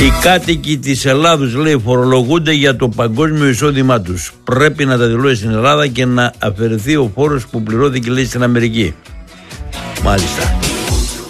Οι κάτοικοι της Ελλάδος, λέει, φορολογούνται για το παγκόσμιο εισόδημά τους. Πρέπει να τα δηλώσει στην Ελλάδα και να αφαιρεθεί ο φόρος που πληρώθηκε, λέει, στην Αμερική. Μάλιστα.